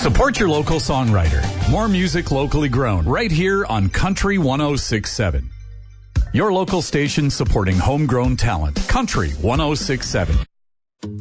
Support your local songwriter. More music locally grown right here on Country 106.7. Your local station supporting homegrown talent. Country 106.7.